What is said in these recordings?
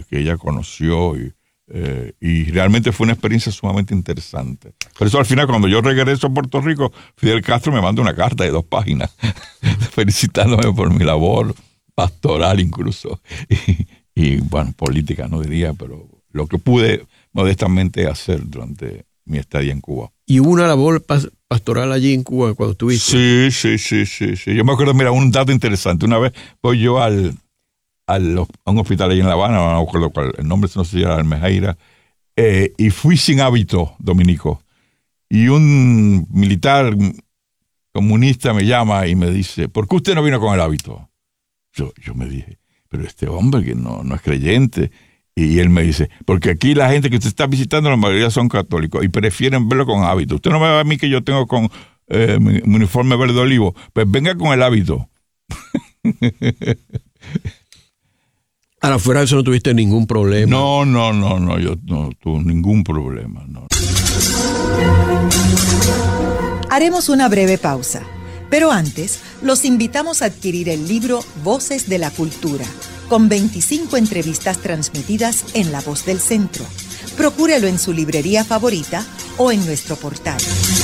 que ella conoció y realmente fue una experiencia sumamente interesante. Por eso al final, cuando yo regreso a Puerto Rico, Fidel Castro me manda una carta de 2 páginas felicitándome por mi labor pastoral incluso y bueno, política no diría, pero lo que pude modestamente hacer durante mi estadía en Cuba. ¿Y hubo una labor pastoral allí en Cuba cuando estuviste? Sí. Yo me acuerdo, mira, un dato interesante. Una vez voy yo a un hospital ahí en La Habana, no me acuerdo cuál, el nombre no sé si era Almejeira, y fui sin hábito dominico. Y un militar comunista me llama y me dice, ¿por qué usted no vino con el hábito? Yo me dije, pero este hombre que no es creyente. Y él me dice, porque aquí la gente que usted está visitando, la mayoría son católicos y prefieren verlo con hábito. Usted no me ve a mí que yo tengo con mi uniforme verde olivo, pues venga con el hábito. Ahora, fuera de eso no tuviste ningún problema. No, yo no tuve ningún problema. No. Haremos una breve pausa, pero antes los invitamos a adquirir el libro Voces de la Cultura, con 25 entrevistas transmitidas en La Voz del Centro. Procúrelo en su librería favorita o en nuestro portal.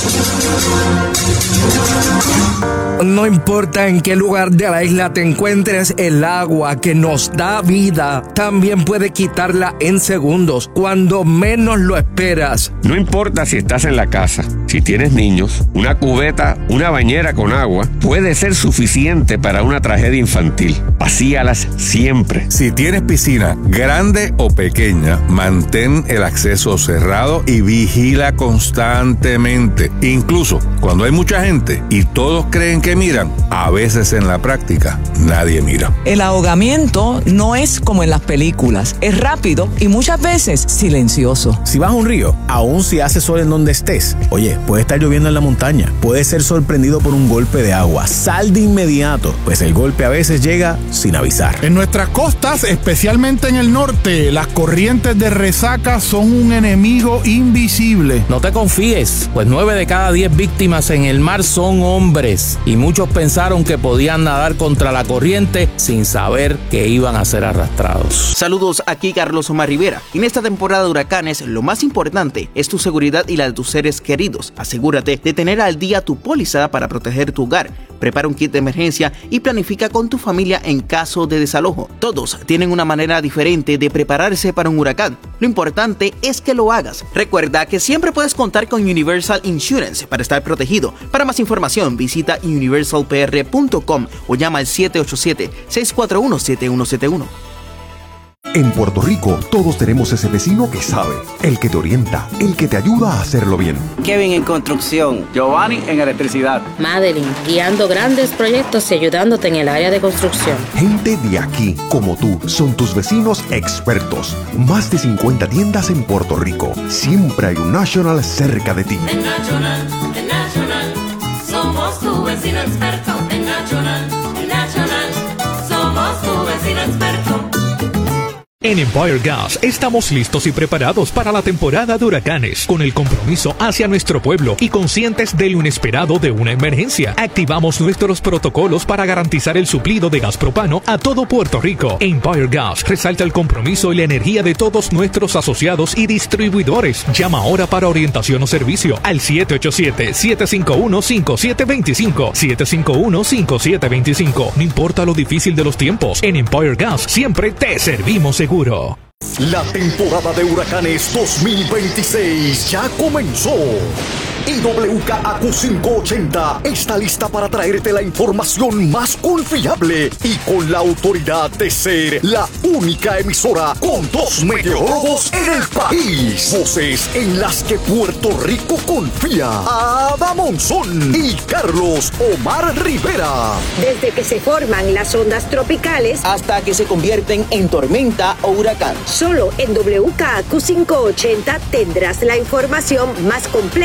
No importa en qué lugar de la isla te encuentres, el agua que nos da vida también puede quitarla en segundos, cuando menos lo esperas. No importa si estás en la casa, si tienes niños, una cubeta, una bañera con agua puede ser suficiente para una tragedia infantil. Vacíalas siempre. Si tienes piscina, grande o pequeña, mantén el acceso cerrado y vigila constantemente. Incluso cuando hay mucha gente y todos creen que miran, a veces en la práctica nadie mira. El ahogamiento no es como en las películas, es rápido y muchas veces silencioso. Si vas a un río, aun si hace sol en donde estés, oye, puede estar lloviendo en la montaña, puedes ser sorprendido por un golpe de agua. Sal de inmediato, pues el golpe a veces llega sin avisar. En nuestras costas, especialmente en el norte, las corrientes de resaca son un enemigo invisible. No te confíes, pues 9 de cada 10 víctimas en el mar son hombres y muchos pensaron que podían nadar contra la corriente sin saber que iban a ser arrastrados. Saludos, aquí Carlos Omar Rivera. En esta temporada de huracanes, lo más importante es tu seguridad y la de tus seres queridos. Asegúrate de tener al día tu póliza para proteger tu hogar. Prepara un kit de emergencia y planifica con tu familia en caso de desalojo. Todos tienen una manera diferente de prepararse para un huracán. Lo importante es que lo hagas. Recuerda que siempre puedes contar con Universal Insurance para estar protegido. Para más información, visita universalpr.com o llama al 787-641-7171. En Puerto Rico, todos tenemos ese vecino que sabe, el que te orienta, el que te ayuda a hacerlo bien. Kevin en construcción, Giovanni en electricidad, Madeline guiando grandes proyectos y ayudándote en el área de construcción. Gente de aquí, como tú, son tus vecinos expertos. Más de 50 tiendas en Puerto Rico. Siempre hay un National cerca de ti. En National, somos tu vecino experto. En National, somos tu vecino experto. En Empire Gas estamos listos y preparados para la temporada de huracanes, con el compromiso hacia nuestro pueblo y conscientes de lo inesperado de una emergencia. Activamos nuestros protocolos para garantizar el suplido de gas propano a todo Puerto Rico. Empire Gas resalta el compromiso y la energía de todos nuestros asociados y distribuidores. Llama ahora para orientación o servicio al 787-751-5725. 751-5725. No importa lo difícil de los tiempos, en Empire Gas siempre te servimos seguro. La temporada de huracanes 2026 ya comenzó. Y WKAQ 580 está lista para traerte la información más confiable y con la autoridad de ser la única emisora con 2 meteorólogos en el país. Voces en las que Puerto Rico confía. Ada Monzón y Carlos Omar Rivera. Desde que se forman las ondas tropicales hasta que se convierten en tormenta o huracán. Solo en WKAQ 580 tendrás la información más completa,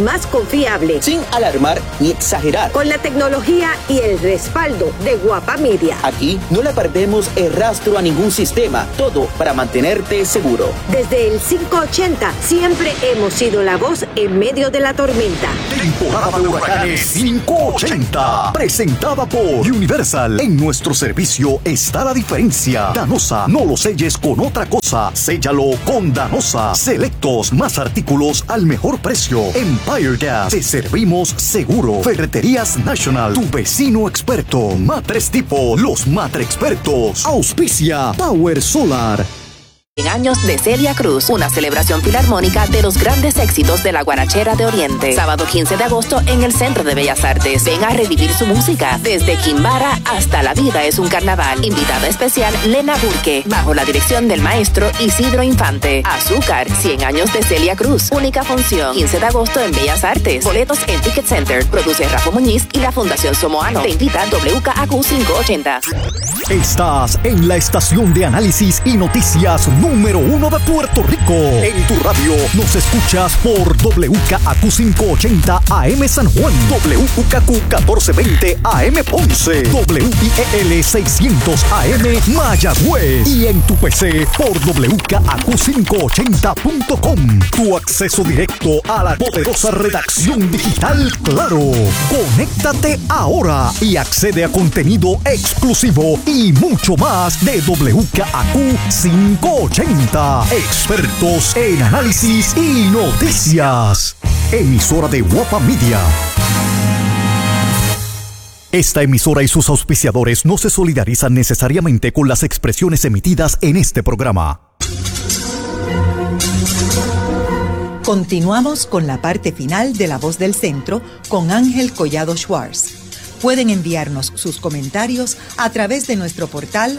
más confiable. Sin alarmar ni exagerar. Con la tecnología y el respaldo de Guapa Media. Aquí no le perdemos el rastro a ningún sistema. Todo para mantenerte seguro. Desde el 580 siempre hemos sido la voz en medio de la tormenta. Temporada de huracanes 580. Presentada por Universal. En nuestro servicio está la diferencia. Danosa, no lo selles con otra cosa. Séllalo con Danosa. Selectos, más artículos al mejor precio. Empire Gas, te servimos seguro. Ferreterías National, tu vecino experto. Matres Tipo, los Matre Expertos. Auspicia Power Solar. En años de Celia Cruz, una celebración filarmónica de los grandes éxitos de la guarachera de Oriente. Sábado 15 de agosto en el Centro de Bellas Artes. Ven a revivir su música, desde Quimbara hasta La Vida es un Carnaval. Invitada especial, Lena Burke, bajo la dirección del maestro Isidro Infante. Azúcar, 100 años de Celia Cruz. Única función, 15 de agosto en Bellas Artes. Boletos en Ticket Center. Produce Rafa Muñiz y la Fundación Somoano. Te invita WKAQ 580. Estás en la estación de análisis y noticias número 1 de Puerto Rico. En tu radio nos escuchas por WKAQ 580 AM San Juan, WKAQ 1420 AM Ponce, WIEL 600 AM Mayagüez y en tu PC por WKAQ580.com. Tu acceso directo a la poderosa redacción digital Claro. Conéctate ahora y accede a contenido exclusivo y mucho más de WKAQ 580. Expertos en análisis y noticias. Emisora de Guapa Media. Esta emisora y sus auspiciadores no se solidarizan necesariamente con las expresiones emitidas en este programa. Continuamos con la parte final de La Voz del Centro con Ángel Collado Schwartz. Pueden enviarnos sus comentarios a través de nuestro portal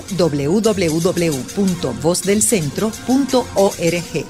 www.vozdelcentro.org.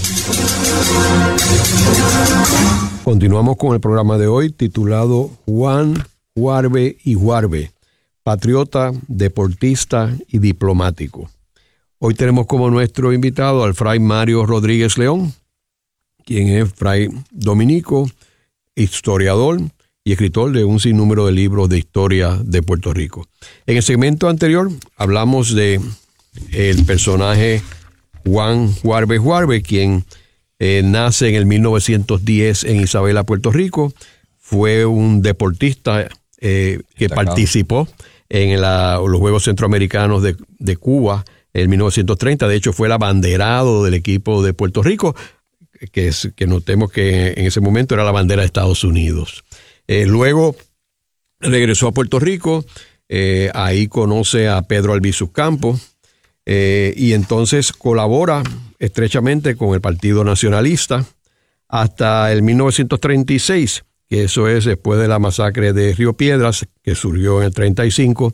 Continuamos con el programa de hoy titulado Juan Juarbe y Juarbe, patriota, deportista y diplomático. Hoy tenemos como nuestro invitado al fray Mario Rodríguez León, quien es fray dominico, historiador y escritor de un sinnúmero de libros de historia de Puerto Rico. En el segmento anterior hablamos de el personaje Juan Juarbe Juarbe, quien nace en el 1910 en Isabela, Puerto Rico. Fue un deportista que participó en los Juegos Centroamericanos de Cuba en 1930. De hecho, fue el abanderado del equipo de Puerto Rico, que notemos que en ese momento era la bandera de Estados Unidos. Luego regresó a Puerto Rico, ahí conoce a Pedro Albizu Campos, y entonces colabora estrechamente con el Partido Nacionalista hasta el 1936, que eso es después de la masacre de Río Piedras, que surgió en el 35,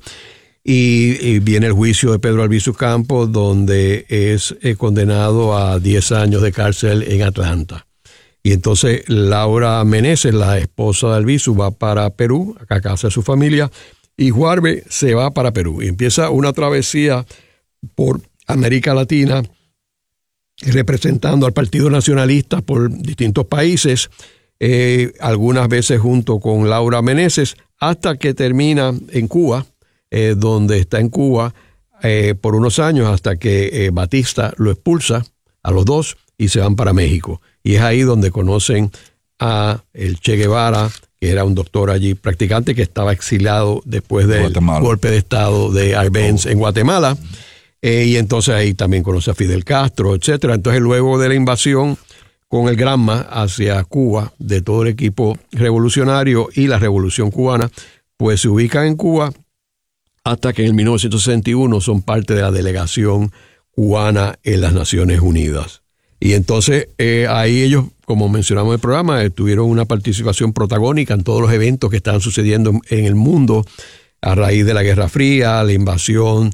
y viene el juicio de Pedro Albizu Campos, donde es condenado a 10 años de cárcel en Atlanta. Y entonces Laura Meneses, la esposa de Albizu, va para Perú, a casa de su familia, y Juarbe se va para Perú. Y empieza una travesía por América Latina, representando al Partido Nacionalista por distintos países, algunas veces junto con Laura Meneses, hasta que termina en Cuba, donde está en Cuba por unos años, hasta que Batista lo expulsa a los dos y se van para México. Y es ahí donde conocen a el Che Guevara, que era un doctor allí practicante, que estaba exiliado después del golpe de estado de Arbenz en Guatemala. Y entonces ahí también conoce a Fidel Castro, etcétera. Entonces luego de la invasión con el Granma hacia Cuba de todo el equipo revolucionario y la Revolución Cubana, pues se ubican en Cuba hasta que en el 1961 son parte de la delegación cubana en las Naciones Unidas. Y entonces ahí ellos, como mencionamos en el programa, tuvieron una participación protagónica en todos los eventos que estaban sucediendo en el mundo a raíz de la Guerra Fría, la invasión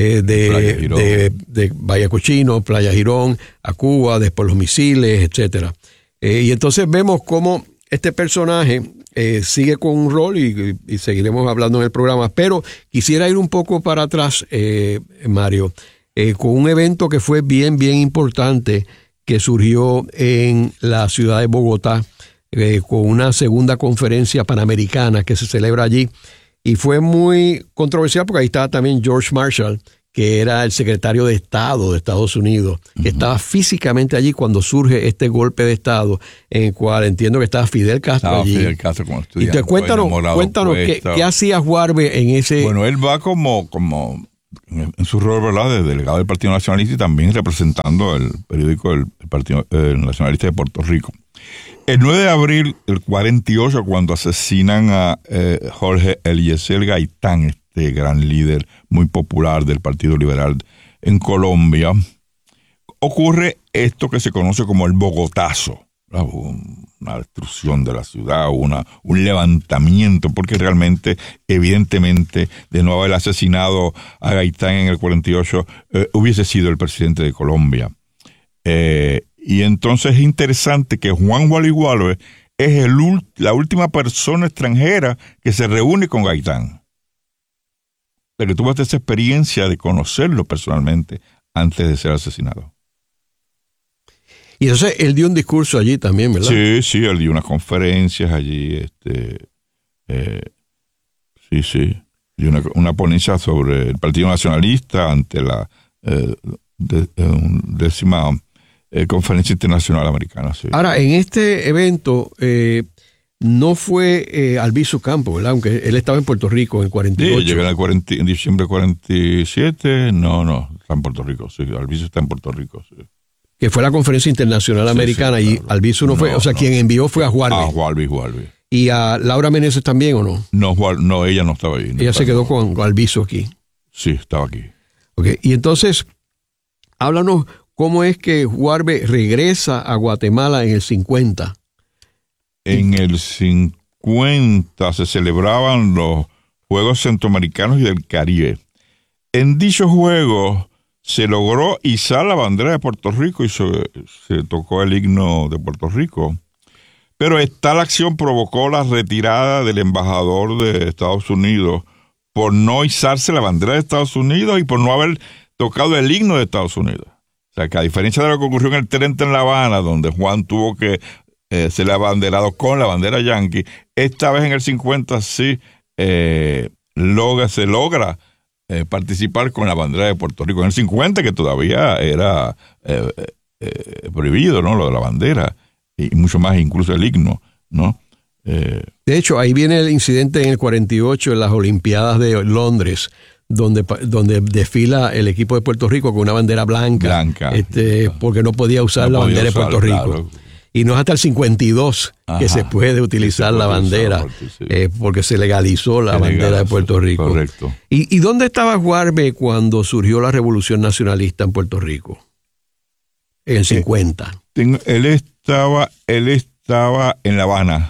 de Bahía Cochino, Playa Girón, a Cuba, después los misiles, etcétera. Y entonces vemos cómo este personaje sigue con un rol y seguiremos hablando en el programa, pero quisiera ir un poco para atrás, Mario, con un evento que fue bien importante, que surgió en la ciudad de Bogotá con una segunda conferencia panamericana que se celebra allí. Y fue muy controversial porque ahí estaba también George Marshall, que era el secretario de Estado de Estados Unidos, que estaba físicamente allí cuando surge este golpe de Estado, en el cual entiendo que estaba Fidel Castro allí. Fidel Castro como estudiante. Y te cuéntanos ¿qué hacía Juarbe en ese... Bueno, él va como en su rol, ¿verdad?, de delegado del Partido Nacionalista y también representando el periódico del Partido Nacionalista de Puerto Rico. El 9 de abril del 48, cuando asesinan a Jorge Eliezer Gaitán, este gran líder muy popular del Partido Liberal en Colombia, ocurre esto que se conoce como el Bogotazo, una destrucción de la ciudad, un levantamiento, porque realmente, evidentemente, de no haber asesinado a Gaitán en el 48, hubiese sido el presidente de Colombia. Y entonces es interesante que Juan Gualeguale es la última persona extranjera que se reúne con Gaitán. Pero tuvo esa experiencia de conocerlo personalmente antes de ser asesinado. Y entonces él dio un discurso allí también, ¿verdad? Sí, él dio unas conferencias allí, dio una ponencia sobre el Partido Nacionalista ante la 10ª Conferencia Internacional Americana. Sí. Ahora, en este evento no fue Albizu Campos, ¿verdad? Aunque él estaba en Puerto Rico en el 48. Sí, llegó en diciembre del 47. No, está en Puerto Rico. Sí, Albizu está en Puerto Rico. Sí. Que fue la Conferencia Internacional Americana, sí, claro. Y Albizu no fue, o sea, quien envió fue a Juarbe. A Juarbe. ¿Y a Laura Meneses también o no? No, ella no estaba ahí. Ella se quedó con Albizu aquí. Sí, estaba aquí. Okay. Y entonces, háblanos cómo es que Juarbe regresa a Guatemala en el 50. En el 50 se celebraban los Juegos Centroamericanos y del Caribe. En dichos Juegos se logró izar la bandera de Puerto Rico y se tocó el himno de Puerto Rico. Pero tal acción provocó la retirada del embajador de Estados Unidos por no izarse la bandera de Estados Unidos y por no haber tocado el himno de Estados Unidos. O sea, que a diferencia de lo que ocurrió en el 30 en La Habana, donde Juan tuvo que ser abanderado con la bandera yanqui, esta vez en el 50 sí se logra participar con la bandera de Puerto Rico. En el 50, que todavía era prohibido, ¿no?, lo de la bandera, y mucho más incluso el himno, ¿no? De hecho, ahí viene el incidente en el 48 en las Olimpiadas de Londres, donde desfila el equipo de Puerto Rico con una bandera blanca porque no podía usar la bandera de Puerto Rico. Claro. Y no es hasta el 52 que se puede utilizar la bandera, porque se legalizó la bandera de Puerto Rico. Correcto. ¿Y dónde estaba Juarbe cuando surgió la Revolución Nacionalista en Puerto Rico? En el 50. Él estaba en La Habana.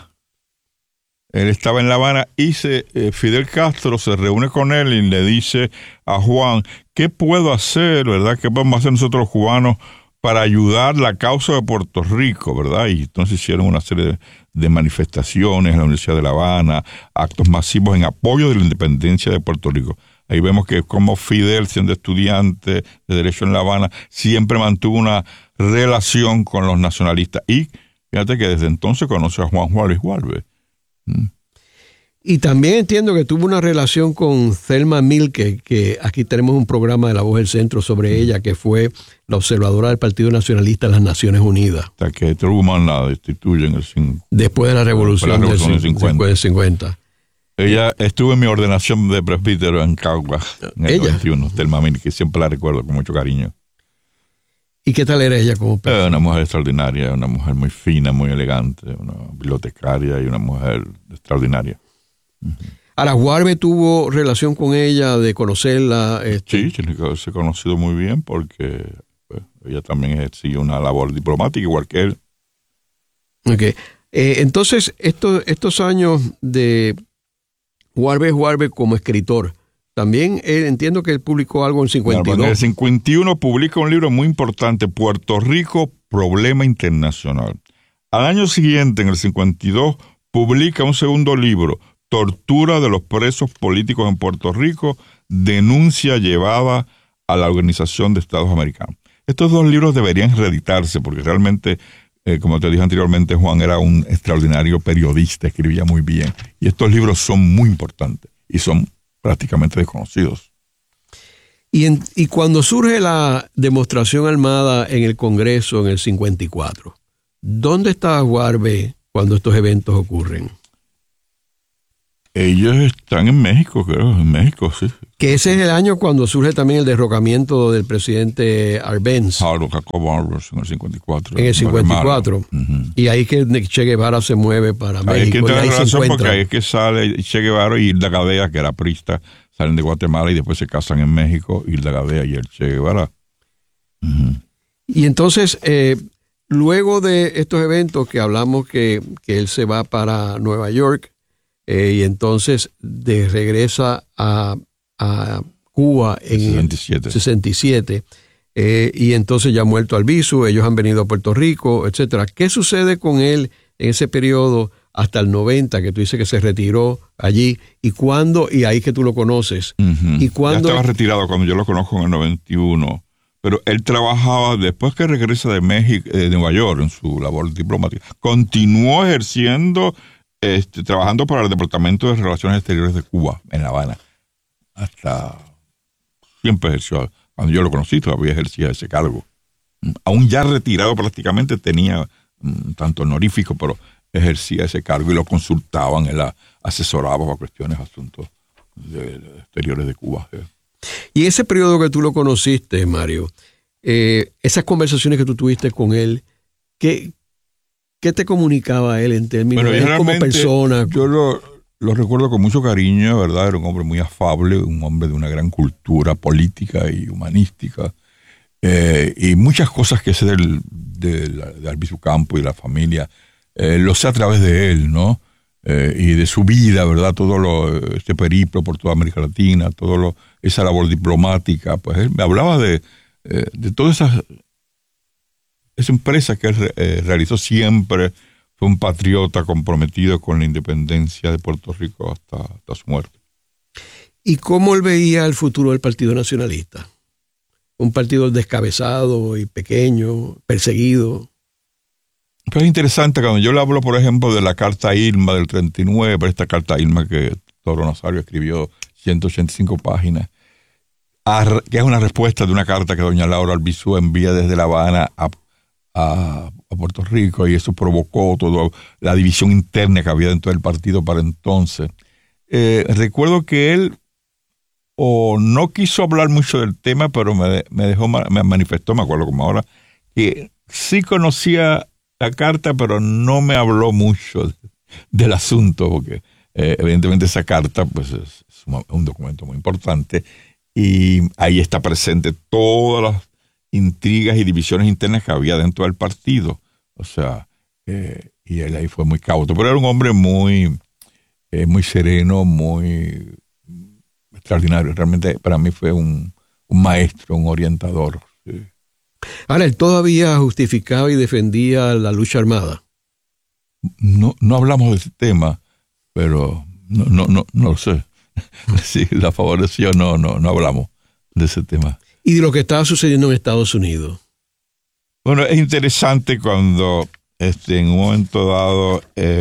Él estaba en La Habana y Fidel Castro se reúne con él y le dice a Juan, ¿qué puedo hacer, verdad? ¿Qué podemos hacer nosotros los cubanos para ayudar la causa de Puerto Rico, verdad? Y entonces hicieron una serie de manifestaciones en la Universidad de La Habana, actos masivos en apoyo de la independencia de Puerto Rico. Ahí vemos que como Fidel, siendo estudiante de Derecho en La Habana, siempre mantuvo una relación con los nacionalistas. Y fíjate que desde entonces conoce a Juan Gualeguale. Y también entiendo que tuvo una relación con Thelma Milke, que aquí tenemos un programa de La Voz del Centro sobre ella, que fue la observadora del Partido Nacionalista en las Naciones Unidas. Hasta que Truman la destituye en el 50. Después de la Revolución del 50. Ella estuvo en mi ordenación de presbítero en Caguas en el 91, Thelma Milke, siempre la recuerdo con mucho cariño. ¿Y qué tal era ella como persona? Una mujer extraordinaria, una mujer muy fina, muy elegante, una bibliotecaria y una mujer extraordinaria. Ahora, Juarbe tuvo relación con ella, de conocerla. Sí, se ha conocido muy bien porque ella también ejerció una labor diplomática igual que él. Okay. Entonces, estos años de Juarbe como escritor, también entiendo que él publicó algo en 52. En el 51 publica un libro muy importante, Puerto Rico, Problema Internacional. Al año siguiente, en el 52, publica un segundo libro, Tortura de los presos políticos en Puerto Rico, denuncia llevada a la Organización de Estados Americanos. Estos dos libros deberían reeditarse porque realmente como te dije anteriormente, Juan era un extraordinario periodista, escribía muy bien. Y estos libros son muy importantes y son prácticamente desconocidos. Y cuando surge la demostración armada en el Congreso en el 54, ¿dónde estaba Guarbe cuando estos eventos ocurren? Ellos están en México, creo, en México, sí. Que ese es el año cuando surge también el derrocamiento del presidente Arbenz. Jacobo Arbenz en el 54. En el 54. Y ahí que Che Guevara se mueve para México. Hay que tener ahí razón porque ahí es que sale Che Guevara y Hilda Gadea, que era priista, salen de Guatemala y después se casan en México, Hilda Gadea y el Che Guevara. Y entonces, luego de estos eventos que hablamos que él se va para Nueva York, y entonces regresa a Cuba en 67. Y entonces ya muerto Albizu, ellos han venido a Puerto Rico, etcétera. ¿Qué sucede con él en ese periodo hasta el 90, que tú dices que se retiró allí? ¿Y cuándo? Y ahí que tú lo conoces. ¿Y cuándo? Ya estaba retirado cuando yo lo conozco en el 91. Pero él trabajaba, después que regresa de México, de Nueva York, en su labor diplomática, continuó ejerciendo, trabajando para el Departamento de Relaciones Exteriores de Cuba, en La Habana. Hasta siempre ejerció. Cuando yo lo conocí, todavía ejercía ese cargo. Aún ya retirado prácticamente, tenía tanto honorífico, pero ejercía ese cargo y lo consultaban, él asesoraba para cuestiones, asuntos exteriores de Cuba. Y ese periodo que tú lo conociste, Mario, esas conversaciones que tú tuviste con él, ¿qué te comunicaba él en términos de él como persona? Yo lo recuerdo con mucho cariño, ¿verdad? Era un hombre muy afable, un hombre de una gran cultura política y humanística, y muchas cosas que sé de Albizu Campos y de la familia, lo sé a través de él, ¿no? Y de su vida, ¿verdad? Este periplo por toda América Latina, esa labor diplomática, pues él me hablaba de toda esa empresa que él realizó siempre. Fue un patriota comprometido con la independencia de Puerto Rico hasta su muerte. ¿Y cómo él veía el futuro del Partido Nacionalista? Un partido descabezado y pequeño, perseguido. Pues es interesante cuando yo le hablo, por ejemplo, de la Carta Irma del 39, esta Carta Irma que Toro Nazario escribió 185 páginas, que es una respuesta de una carta que doña Laura Albizu envía desde La Habana a Puerto Rico, y eso provocó toda la división interna que había dentro del partido para entonces. Recuerdo que él no quiso hablar mucho del tema, pero me manifestó, me acuerdo como ahora, que sí conocía la carta, pero no me habló mucho del asunto, porque evidentemente esa carta pues es un documento muy importante, y ahí está presente todas las intrigas y divisiones internas que había dentro del partido. O sea, y él ahí fue muy cauto, pero era un hombre muy sereno, muy extraordinario. Realmente para mí fue un maestro, un orientador. Sí. Ahora, ¿él todavía justificaba y defendía la lucha armada? No hablamos de ese tema, pero no lo sé. Si la favoreció, no hablamos de ese tema. ¿Y de lo que estaba sucediendo en Estados Unidos? Bueno, es interesante cuando en un momento dado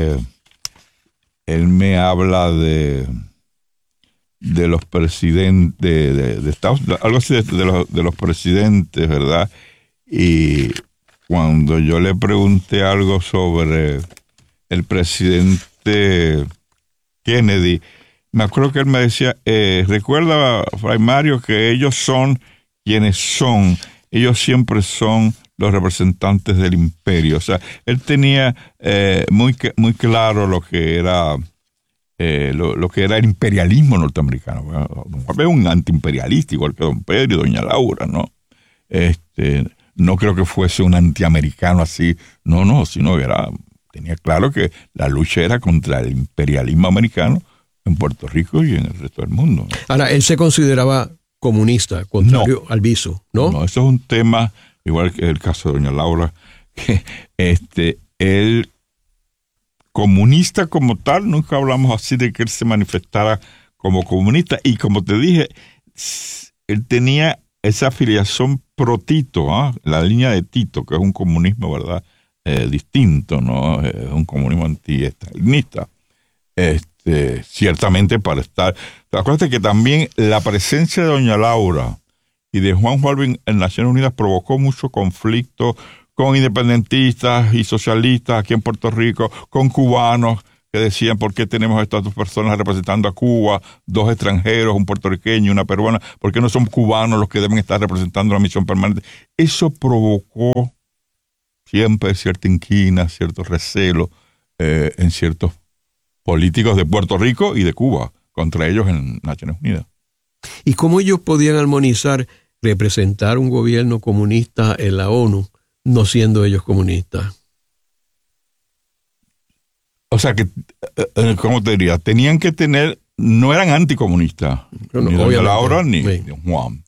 él me habla de los presidentes de Estados Unidos, algo así de los presidentes, ¿verdad? Y cuando yo le pregunté algo sobre el presidente Kennedy, me acuerdo que él me decía, recuerda, Fray Mario, que ellos son quienes son, ellos siempre son los representantes del imperio. O sea, él tenía muy claro lo que era el imperialismo norteamericano. Había un antiimperialista, igual que don Pedro y doña Laura, ¿no? No creo que fuese un antiamericano así, sino tenía claro que la lucha era contra el imperialismo americano en Puerto Rico y en el resto del mundo. Ahora, él se consideraba comunista, contrario al Albizu, ¿no? No, eso es un tema, igual que el caso de doña Laura, que él, comunista como tal, nunca hablamos así de que él se manifestara como comunista, y como te dije, él tenía esa afiliación pro Tito, la línea de Tito, que es un comunismo, ¿verdad?, distinto, ¿no? Es un comunismo anti-estalinista. Ciertamente para estar... Acuérdate que también la presencia de doña Laura y de Juan Juárez en Naciones Unidas provocó mucho conflicto con independentistas y socialistas aquí en Puerto Rico, con cubanos que decían por qué tenemos a estas dos personas representando a Cuba, dos extranjeros, un puertorriqueño y una peruana, por qué no son cubanos los que deben estar representando la misión permanente. Eso provocó siempre cierta inquina, cierto recelo en ciertos políticos de Puerto Rico y de Cuba contra ellos en Naciones Unidas. ¿Y cómo ellos podían armonizar representar un gobierno comunista en la ONU, no siendo ellos comunistas? O sea que, ¿cómo te diría? Tenían que tener, no eran anticomunistas, ni doña Laura ni Juan.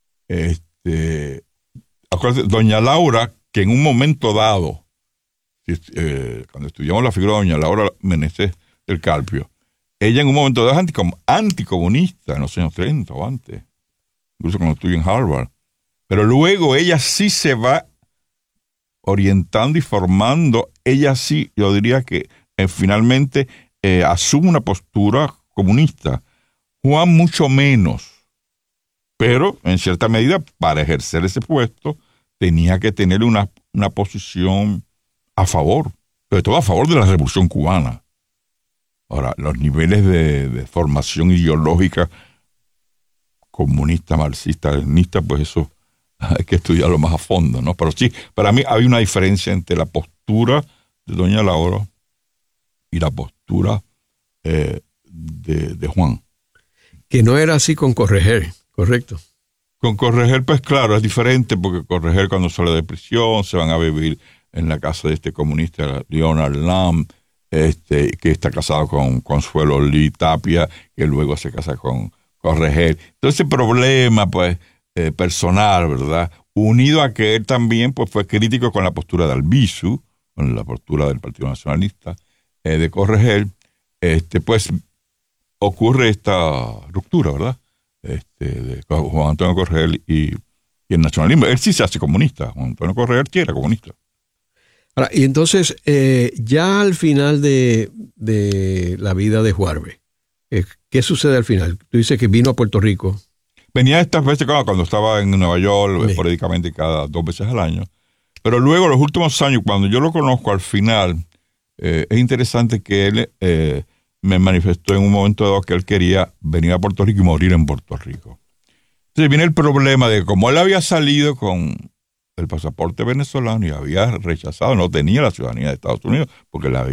Acuérdate, doña Laura, que en un momento dado, cuando estudiamos la figura de doña Laura Meneses del Carpio, ella en un momento dado es anticomunista en los años 30 o antes, incluso cuando estudió en Harvard. Pero luego ella sí se va orientando y formando, ella sí, yo diría que finalmente asume una postura comunista. Juan mucho menos, pero en cierta medida para ejercer ese puesto tenía que tener una posición a favor, sobre todo a favor de la Revolución Cubana. Ahora, los niveles de formación ideológica comunista, marxista, leninista, pues eso hay que estudiarlo más a fondo, ¿no? Pero sí, para mí hay una diferencia entre la postura de doña Laura y la postura de Juan. Que no era así con Correger, ¿correcto? Con Correger, pues claro, es diferente porque Correger cuando sale de prisión se van a vivir en la casa de este comunista, Leonard Lamb, que está casado con Consuelo Lee Tapia, que luego se casa con Correger. Entonces ese problema, pues, personal, ¿verdad? Unido a que él también pues, fue crítico con la postura de Albizu, con la postura del Partido Nacionalista, de Correger, pues ocurre esta ruptura, ¿verdad? De Juan Antonio Correger y el nacionalismo. Él sí se hace comunista. Juan Antonio Correger sí era comunista. Ahora, y entonces, ya al final de la vida de Juárez, ¿qué sucede al final? Tú dices que vino a Puerto Rico. Venía estas veces cuando estaba en Nueva York, esporádicamente cada 2 veces al año. Pero luego, los últimos años, cuando yo lo conozco al final, es interesante que él me manifestó en un momento dado que él quería venir a Puerto Rico y morir en Puerto Rico. Entonces viene el problema de que como él había salido con el pasaporte venezolano y había rechazado, no tenía la ciudadanía de Estados Unidos porque no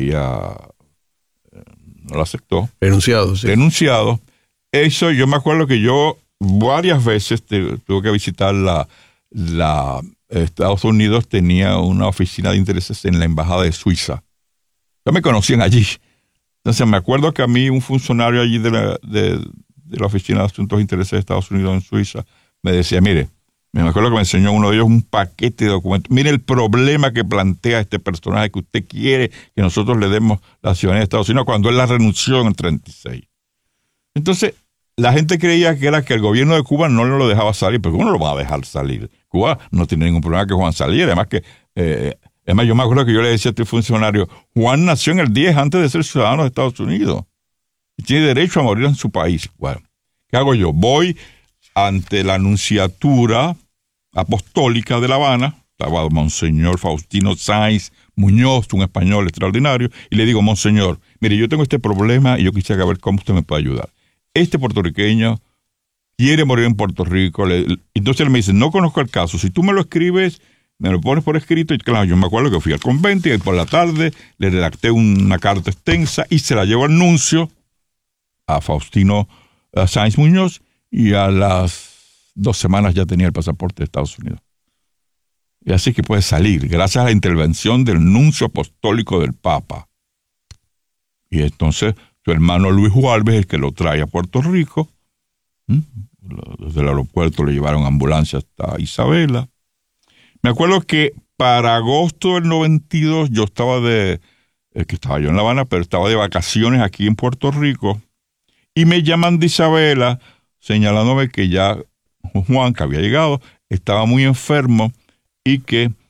la aceptó. Renunciado, sí. Renunciado. Eso yo me acuerdo que yo varias veces tuve que visitar Estados Unidos, tenía una oficina de intereses en la embajada de Suiza. Ya me conocían allí. Entonces me acuerdo que a mí un funcionario allí de la oficina de asuntos de intereses de Estados Unidos en Suiza me decía, mire, me acuerdo que me enseñó uno de ellos un paquete de documentos. Mire el problema que plantea este personaje que usted quiere que nosotros le demos la ciudadanía de Estados Unidos cuando él la renunció en el 36. Entonces, la gente creía que era que el gobierno de Cuba no lo dejaba salir, pero ¿cómo no lo va a dejar salir? Cuba no tiene ningún problema que Juan saliera. Además, yo me acuerdo que yo le decía a este funcionario, Juan nació en el 10 antes de ser ciudadano de Estados Unidos y tiene derecho a morir en su país. Bueno, ¿qué hago yo? Voy ante la Nunciatura Apostólica de La Habana, estaba Monseñor Faustino Sáenz Muñoz, un español extraordinario, y le digo, Monseñor, mire, yo tengo este problema y yo quisiera ver cómo usted me puede ayudar. Este puertorriqueño quiere morir en Puerto Rico. Entonces él me dice, no conozco el caso, si tú me lo escribes, me lo pones por escrito. Y claro, yo me acuerdo que fui al convento y por la tarde le redacté una carta extensa y se la llevo al nuncio, a Faustino Sáenz Muñoz, y a las 2 semanas ya tenía el pasaporte de Estados Unidos. Y así que puede salir, gracias a la intervención del nuncio apostólico del Papa. Y entonces su hermano Luis Juárez es el que lo trae a Puerto Rico. Desde el aeropuerto le llevaron ambulancia hasta Isabela. Me acuerdo que para agosto del 92 yo estaba que estaba yo en La Habana, pero estaba de vacaciones aquí en Puerto Rico. Y me llaman de Isabela señalándome que ya Juan, que había llegado, estaba muy enfermo y que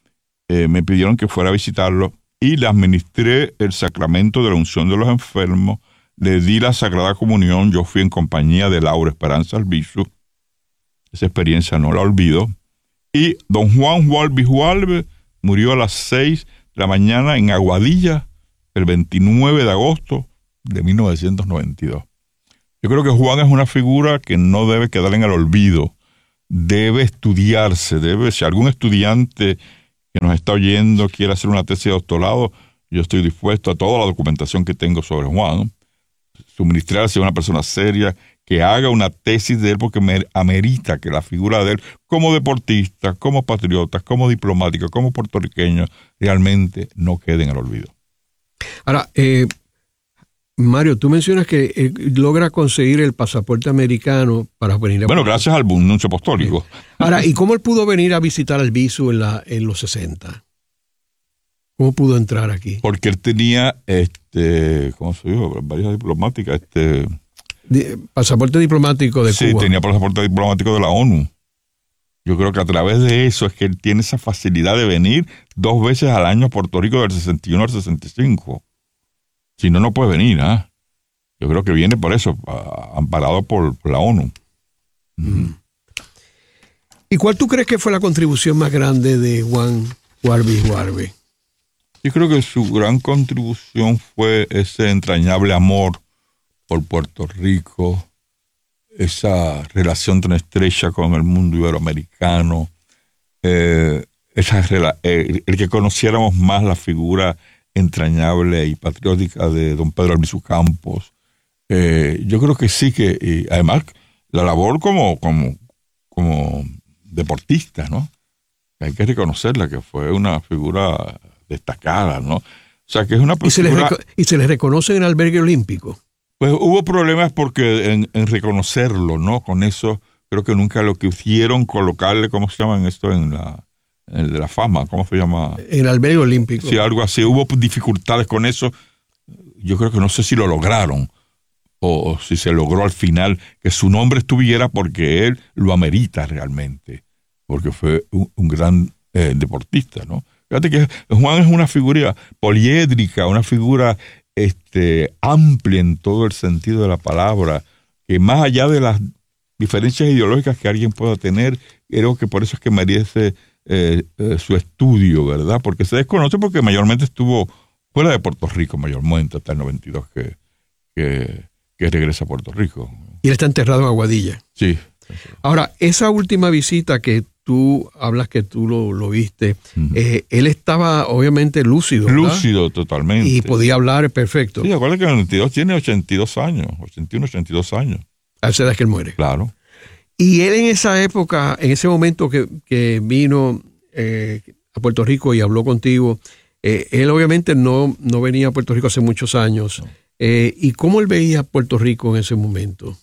me pidieron que fuera a visitarlo y le administré el sacramento de la unción de los enfermos, le di la Sagrada Comunión, yo fui en compañía de Laura Esperanza Albizu, esa experiencia no la olvido, y don Juan Jualve murió a las 6 de la mañana en Aguadilla, el 29 de agosto de 1992. Yo creo que Juan es una figura que no debe quedar en el olvido, debe estudiarse, si algún estudiante que nos está oyendo quiere hacer una tesis de doctorado, yo estoy dispuesto a toda la documentación que tengo sobre Juan, suministrarse a una persona seria, que haga una tesis de él, porque me amerita que la figura de él como deportista, como patriota, como diplomático, como puertorriqueño, realmente no quede en el olvido. Ahora, Mario, tú mencionas que logra conseguir el pasaporte americano para venir a... Bueno, gracias al nuncio apostólico. Ahora, ¿y cómo él pudo venir a visitar al Albizu en los 60? ¿Cómo pudo entrar aquí? Porque él tenía, ¿cómo se dijo? Varias diplomáticas, pasaporte diplomático de Cuba. Sí, tenía pasaporte diplomático de la ONU. Yo creo que a través de eso es que él tiene esa facilidad de venir 2 veces al año a Puerto Rico, del 61 al 65. Si no, no puede venir, ¿ah? Yo creo que viene por eso, amparado por la ONU. ¿Y cuál tú crees que fue la contribución más grande de Juan Juarbe? Yo creo que su gran contribución fue ese entrañable amor por Puerto Rico, esa relación tan estrecha con el mundo iberoamericano, el que conociéramos más la figura entrañable y patriótica de don Pedro Albizu Campos. Yo creo que sí, que además la labor como deportista, ¿no? Hay que reconocerla, que fue una figura destacada, ¿no? O sea, que es una figura... ¿Y se le reconoce en el albergue olímpico? Pues hubo problemas porque en reconocerlo, ¿no? Con eso creo que nunca lo quisieron colocarle, ¿cómo se llama esto? En el de la fama, ¿cómo se llama? En el albergue olímpico. Sí, algo así. Hubo dificultades con eso. Yo creo que no sé si lo lograron o si se logró al final que su nombre estuviera, porque él lo amerita realmente, porque fue un gran deportista, ¿no? Fíjate que Juan es una figura poliédrica, una figura amplia en todo el sentido de la palabra, que más allá de las diferencias ideológicas que alguien pueda tener, creo que por eso es que merece su estudio, ¿verdad? Porque se desconoce, porque mayormente estuvo fuera de Puerto Rico, mayormente hasta el 92 que regresa a Puerto Rico. Y él está enterrado en Aguadilla. Sí. Ahora, esa última visita que tú hablas que tú lo viste, él estaba obviamente lúcido, ¿verdad? Lúcido totalmente. Y podía hablar perfecto. Sí, acuérdate que en el 92 tiene 82 años, 81, 82 años. A esa edad que él muere. Claro. Y él en esa época, en ese momento que vino a Puerto Rico y habló contigo, él obviamente no venía a Puerto Rico hace muchos años. No. ¿Y cómo él veía Puerto Rico en ese momento?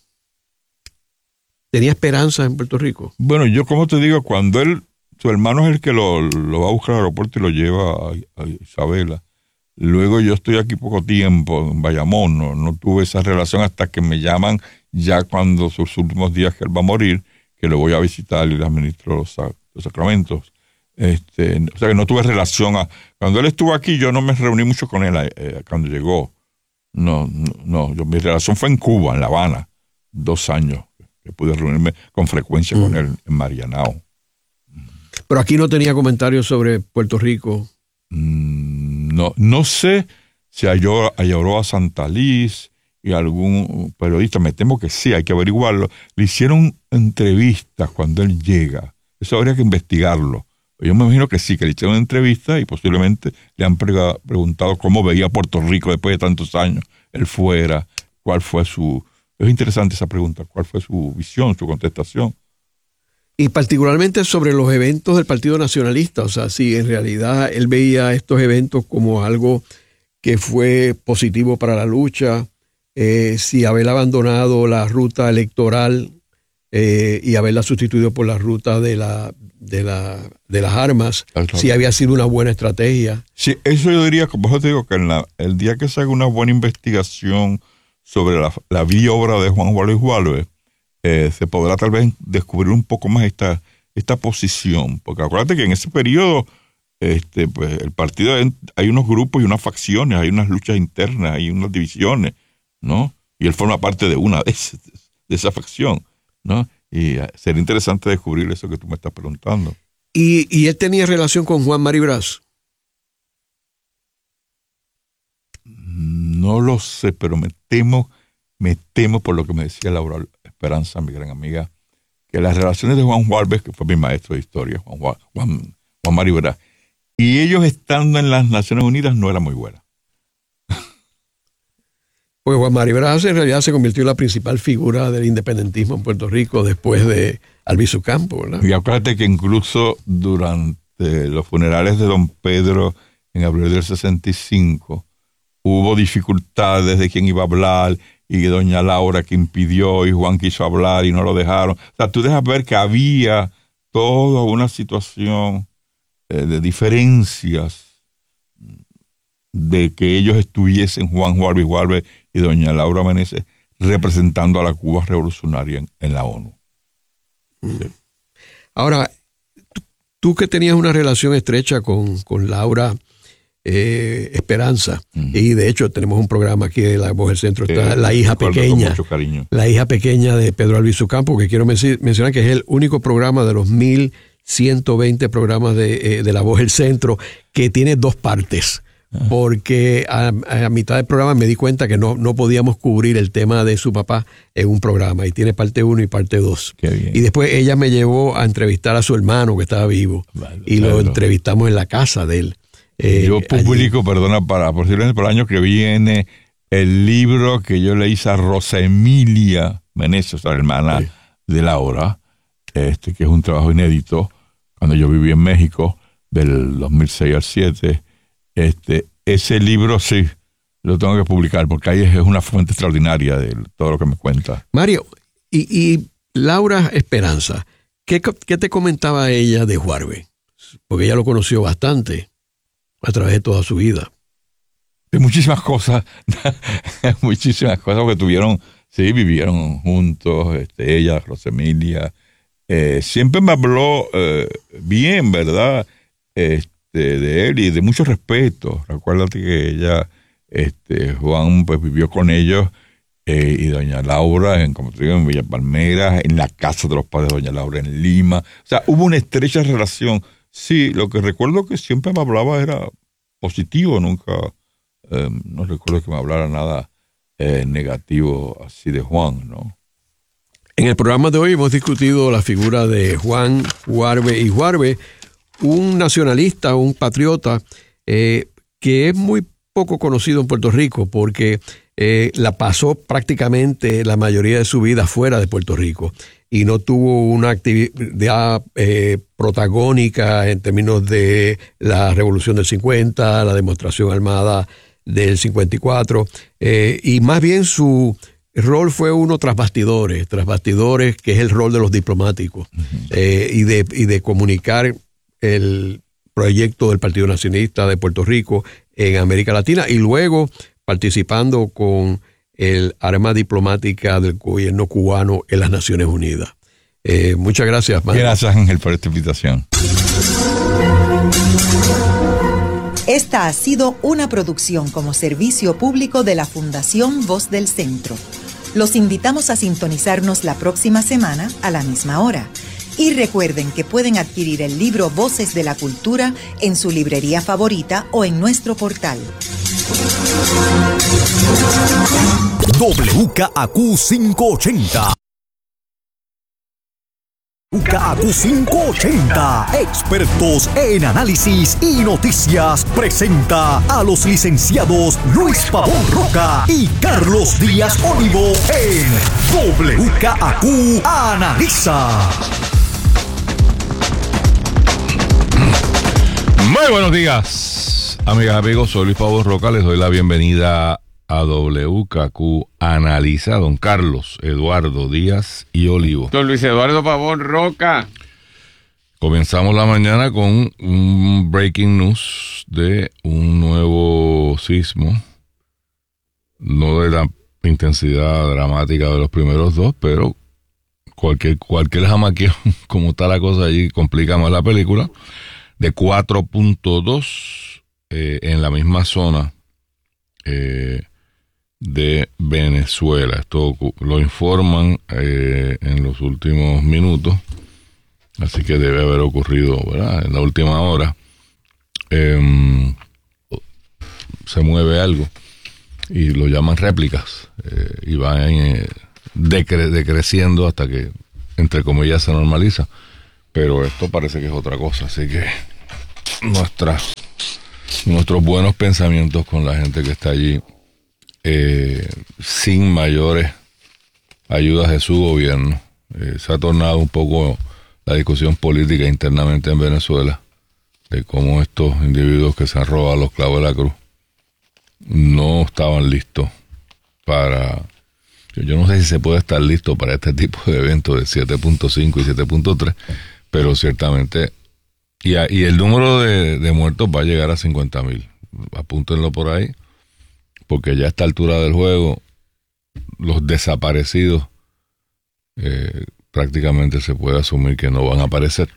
¿Tenía esperanza en Puerto Rico? Bueno, yo como te digo, cuando su hermano es el que lo va a buscar al aeropuerto y lo lleva a Isabela. Luego yo estoy aquí poco tiempo en Bayamón, no tuve esa relación hasta que me llaman ya cuando sus últimos días que él va a morir, que lo voy a visitar y le administro los sacramentos. O sea que no tuve relación. Cuando él estuvo aquí yo no me reuní mucho con él cuando llegó. No, mi relación fue en Cuba, en La Habana, 2 años. Que pude reunirme con frecuencia con él en Marianao. Pero aquí no tenía comentarios sobre Puerto Rico. No sé si lloró a Santa Liz y algún periodista, me temo que sí, hay que averiguarlo. Le hicieron entrevistas cuando él llega. Eso habría que investigarlo. Yo me imagino que sí, que le hicieron entrevistas y posiblemente le han preguntado cómo veía Puerto Rico después de tantos años. Él fuera, cuál fue su... Es interesante esa pregunta, ¿cuál fue su visión, su contestación? Y particularmente sobre los eventos del Partido Nacionalista, o sea, si en realidad él veía estos eventos como algo que fue positivo para la lucha, si haber abandonado la ruta electoral y haberla sustituido por la ruta de las armas, si había sido una buena estrategia. Sí, eso yo diría, como yo te digo, que el día que se haga una buena investigación sobre la vida y obra de Juan Juárez, se podrá tal vez descubrir un poco más esta posición, porque acuérdate que en ese periodo pues el partido, hay unos grupos y unas facciones, hay unas luchas internas, hay unas divisiones, ¿no? Y él forma parte de una de esa facción, ¿no? Y sería interesante descubrir eso que tú me estás preguntando. ¿Y él tenía relación con Juan Maribraz? No lo sé, pero me temo por lo que me decía Laura Esperanza, mi gran amiga, que las relaciones de Juan Juárez, que fue mi maestro de historia, Juan Maribraz, y ellos estando en las Naciones Unidas no era muy buena. Pues Juan Maribraz en realidad se convirtió en la principal figura del independentismo en Puerto Rico después de Albizu Campos, ¿verdad? Y acuérdate que incluso durante los funerales de don Pedro en abril del 65 hubo dificultades de quién iba a hablar, y doña Laura que impidió, y Juan quiso hablar y no lo dejaron. O sea, tú dejas ver que había toda una situación de diferencias de que ellos estuviesen, Juan Juárez y doña Laura Meneses, representando a la Cuba revolucionaria en la ONU. Ahora, tú que tenías una relación estrecha con Laura Esperanza, y de hecho tenemos un programa aquí de La Voz del Centro, está la hija pequeña, la hija pequeña de Pedro Albizu Campos, que quiero mencionar que es el único programa de los 1120 programas de La Voz del Centro que tiene dos partes. Porque a mitad del programa me di cuenta que no podíamos cubrir el tema de su papá en un programa, y tiene parte 1 y parte 2. Y después ella me llevó a entrevistar a su hermano que estaba vivo, lo entrevistamos en la casa de él. Yo publico, perdona, posiblemente para el año que viene, el libro que yo le hice a Rosa Emilia Meneses, la hermana de Laura, que es un trabajo inédito, cuando yo viví en México, del 2006 al 2007. Ese libro sí lo tengo que publicar, porque ahí es una fuente extraordinaria de todo lo que me cuenta. Mario, y Laura Esperanza, ¿qué te comentaba ella de Juárez? Porque ella lo conoció bastante a través de toda su vida. De muchísimas cosas, porque vivieron juntos, ella, Rosa Emilia, siempre me habló bien, ¿verdad? De él y de mucho respeto. Recuérdate que ella, Juan, pues vivió con ellos, y doña Laura, como te digo, en Villa Palmeras, en la casa de los padres de doña Laura en Lima. O sea, hubo una estrecha relación. Sí, lo que recuerdo que siempre me hablaba era positivo, nunca, no recuerdo que me hablara nada negativo así de Juan, ¿no? En el programa de hoy hemos discutido la figura de Juan Juárez y Juárez, un nacionalista, un patriota, que es muy poco conocido en Puerto Rico porque la pasó prácticamente la mayoría de su vida fuera de Puerto Rico y no tuvo una actividad protagónica en términos de la Revolución del 50, la demostración armada del 54, y más bien su rol fue uno tras bastidores, que es el rol de los diplomáticos, y de comunicar el proyecto del Partido Nacionalista de Puerto Rico en América Latina, y luego participando con el arma diplomática del gobierno cubano en las Naciones Unidas. Muchas gracias, Mario. Gracias, Ángel, por esta invitación. Esta ha sido una producción como servicio público de la Fundación Voz del Centro. Los invitamos a sintonizarnos la próxima semana a la misma hora. Y recuerden que pueden adquirir el libro Voces de la Cultura en su librería favorita o en nuestro portal. WKAQ 580. WKAQ 580, expertos en análisis y noticias, presenta a los licenciados Luis Pavón Roca y Carlos Díaz Olivo en WKAQ Analiza. Muy buenos días, amigas y amigos. Soy Luis Pavón Roca. Les doy la bienvenida a WKQ Analiza, don Carlos Eduardo Díaz y Olivo. Don Luis Eduardo Pavón Roca. Comenzamos la mañana con un breaking news de un nuevo sismo, no de la intensidad dramática de los primeros dos, pero cualquier jamaqueo, como está la cosa allí, complica más la película, de 4.2 en la misma zona de Venezuela. Esto lo informan en los últimos minutos, así que debe haber ocurrido, ¿verdad?, en la última hora. Se mueve algo y lo llaman réplicas y van decreciendo hasta que, entre comillas, se normaliza, pero esto parece que es otra cosa, así que nuestros buenos pensamientos con la gente que está allí sin mayores ayudas de su gobierno. Se ha tornado un poco la discusión política internamente en Venezuela de cómo estos individuos que se han robado los clavos de la cruz no estaban listos para... Yo no sé si se puede estar listo para este tipo de eventos de 7.5 y 7.3, pero ciertamente... Y el número de muertos va a llegar a 50,000. Apúntenlo por ahí, porque ya a esta altura del juego, los desaparecidos prácticamente se puede asumir que no van a aparecer.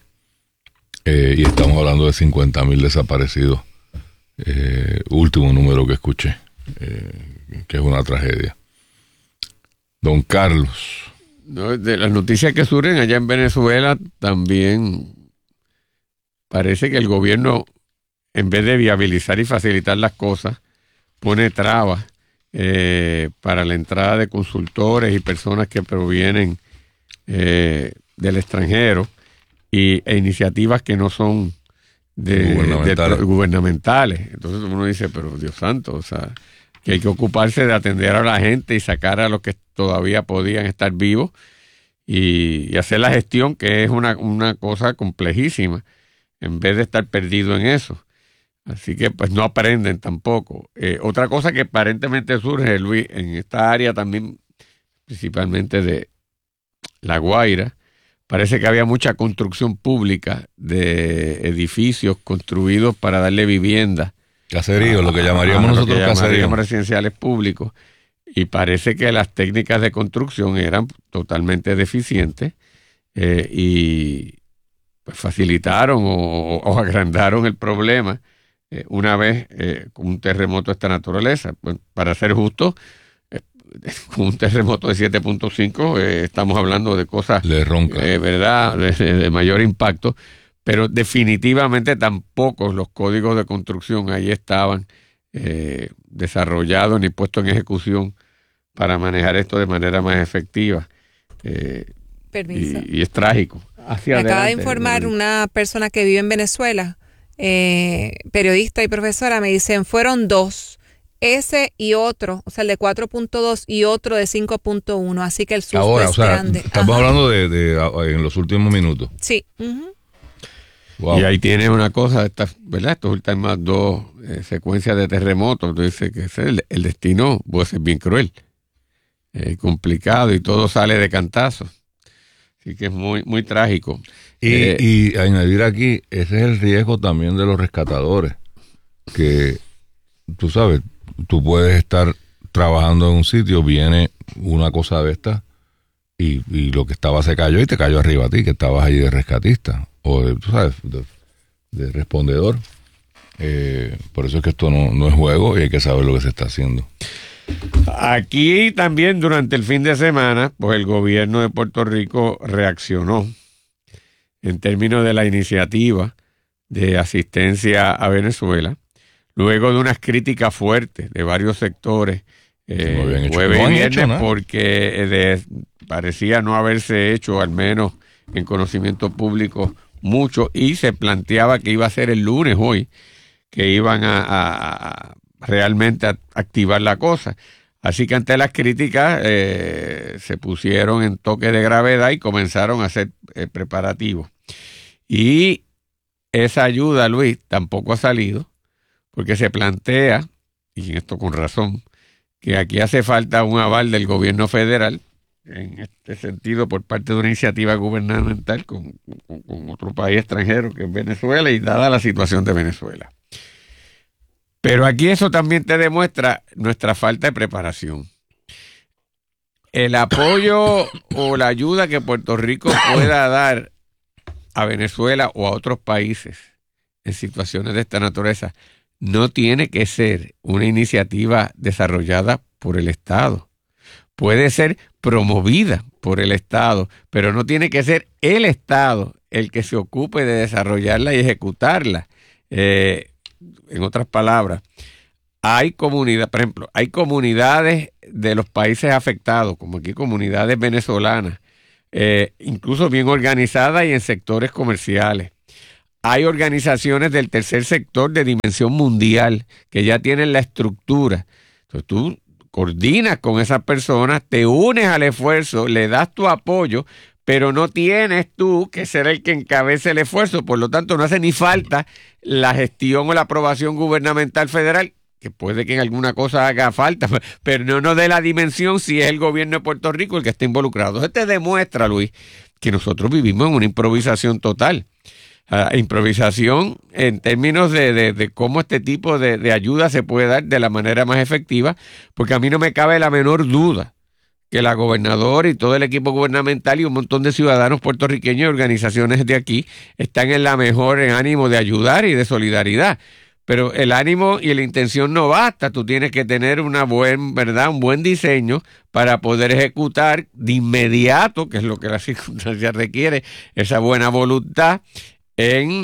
Y estamos hablando de 50,000 desaparecidos. Último número que escuché, que es una tragedia. Don Carlos. No, de las noticias que surgen allá en Venezuela, también parece que el gobierno, en vez de viabilizar y facilitar las cosas, pone trabas para la entrada de consultores y personas que provienen del extranjero e iniciativas que no son gubernamentales. Entonces uno dice, pero Dios santo, o sea, que hay que ocuparse de atender a la gente y sacar a los que todavía podían estar vivos y hacer la gestión, que es una cosa complejísima, en vez de estar perdido en eso. Así que pues no aprenden tampoco. Otra cosa que aparentemente surge, Luis, en esta área también, principalmente de La Guaira, parece que había mucha construcción pública de edificios construidos para darle vivienda. Caserío, lo que llamaríamos nosotros caseríos residenciales públicos. Y parece que las técnicas de construcción eran totalmente deficientes y pues facilitaron o agrandaron el problema una vez con un terremoto de esta naturaleza. Pues, para ser justo, con un terremoto de 7.5 estamos hablando de cosas ¿verdad? De mayor impacto, pero definitivamente tampoco los códigos de construcción ahí estaban desarrollados ni puestos en ejecución para manejar esto de manera más efectiva. Permiso. Y es trágico. Me acaba de informar una persona que vive en Venezuela, periodista y profesora, me dicen, fueron dos, ese y otro, o sea, el de 4.2 y otro de 5.1, así que el susto ahora, es grande. Estamos hablando de en los últimos minutos. Sí. Wow. Y ahí tienes una cosa, ¿verdad? Estas últimas dos secuencias de terremotos, tú dices que el destino puede ser bien cruel, complicado, y todo sale de cantazo. Así que es muy, muy trágico. Y añadir aquí, ese es el riesgo también de los rescatadores, que tú sabes, tú puedes estar trabajando en un sitio, viene una cosa de esta y lo que estaba se cayó y te cayó arriba a ti, que estabas ahí de rescatista o tú sabes, de respondedor. Por eso es que esto no es juego y hay que saber lo que se está haciendo. Aquí también durante el fin de semana, pues el gobierno de Puerto Rico reaccionó en términos de la iniciativa de asistencia a Venezuela, luego de unas críticas fuertes de varios sectores, porque parecía no haberse hecho, al menos en conocimiento público, mucho, y se planteaba que iba a ser el lunes hoy, que iban a realmente a activar la cosa. Así que ante las críticas se pusieron en toque de gravedad y comenzaron a hacer preparativos. Y esa ayuda, Luis, tampoco ha salido, porque se plantea, y esto con razón, que aquí hace falta un aval del gobierno federal, en este sentido, por parte de una iniciativa gubernamental con otro país extranjero que es Venezuela, y dada la situación de Venezuela. Pero aquí eso también te demuestra nuestra falta de preparación. El apoyo o la ayuda que Puerto Rico pueda dar a Venezuela o a otros países en situaciones de esta naturaleza no tiene que ser una iniciativa desarrollada por el Estado. Puede ser promovida por el Estado, pero no tiene que ser el Estado el que se ocupe de desarrollarla y ejecutarla. En otras palabras, hay comunidades, por ejemplo, hay comunidades de los países afectados, como aquí comunidades venezolanas, incluso bien organizadas y en sectores comerciales. Hay organizaciones del tercer sector de dimensión mundial que ya tienen la estructura. Entonces tú coordinas con esas personas, te unes al esfuerzo, le das tu apoyo, pero no tienes tú que ser el que encabece el esfuerzo. Por lo tanto, no hace ni falta la gestión o la aprobación gubernamental federal, que puede que en alguna cosa haga falta, pero no de la dimensión si es el gobierno de Puerto Rico el que está involucrado. Entonces te demuestra, Luis, que nosotros vivimos en una improvisación total. Improvisación en términos de cómo este tipo de ayuda se puede dar de la manera más efectiva, porque a mí no me cabe la menor duda que la gobernadora y todo el equipo gubernamental y un montón de ciudadanos puertorriqueños y organizaciones de aquí están en la mejor ánimo de ayudar y de solidaridad. Pero el ánimo y la intención no basta, tú tienes que tener un buen diseño para poder ejecutar de inmediato, que es lo que la circunstancia requiere, esa buena voluntad en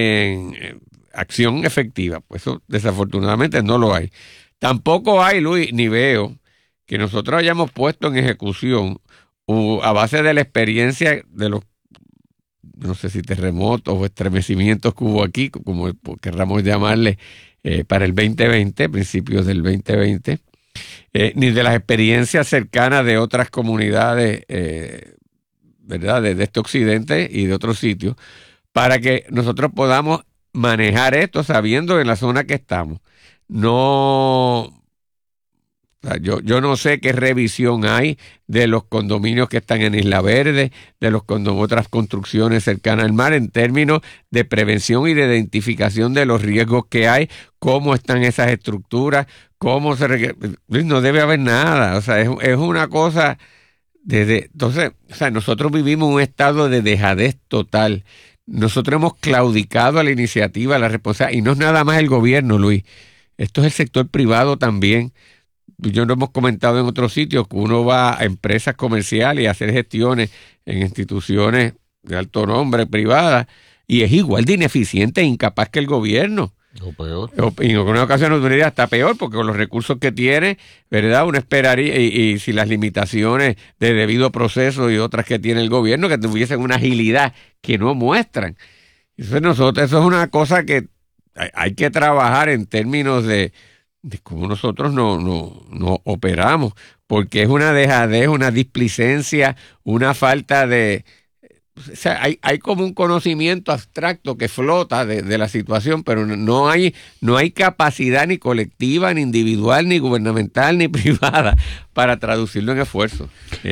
acción efectiva. Pues eso desafortunadamente no lo hay. Tampoco hay, Luis, ni veo que nosotros hayamos puesto en ejecución a base de la experiencia de los, no sé si terremotos o estremecimientos que hubo aquí, como querramos llamarle, para el 2020, principios del 2020, ni de las experiencias cercanas de otras comunidades, ¿verdad?, de este occidente y de otros sitios, para que nosotros podamos manejar esto sabiendo en la zona que estamos. No... O sea, yo no sé qué revisión hay de los condominios que están en Isla Verde, de los otras construcciones cercanas al mar, en términos de prevención y de identificación de los riesgos que hay, cómo están esas estructuras, cómo se requiere. No debe haber nada. O sea, es una cosa entonces, o sea, nosotros vivimos un estado de dejadez total. Nosotros hemos claudicado a la iniciativa, a la responsabilidad, y no es nada más el gobierno, Luis. Esto es el sector privado también. Yo lo hemos comentado en otros sitios, que uno va a empresas comerciales y a hacer gestiones en instituciones de alto nombre privadas y es igual de ineficiente e incapaz que el gobierno. O peor. Y en algunas ocasiones uno diría hasta peor, porque con los recursos que tiene, ¿verdad?, uno esperaría, y si las limitaciones de debido proceso y otras que tiene el gobierno, que tuviesen una agilidad que no muestran. Eso es una cosa que hay que trabajar en términos de cómo nosotros no operamos, porque es una dejadez, una displicencia, una falta de... O sea, hay como un conocimiento abstracto que flota de la situación, pero no hay capacidad ni colectiva, ni individual, ni gubernamental, ni privada para traducirlo en esfuerzo.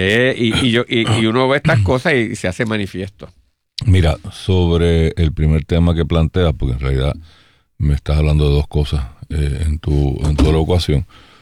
Y uno ve estas cosas y se hace manifiesto. Mira, sobre el primer tema que planteas, porque en realidad me estás hablando de dos cosas en tu ecuación.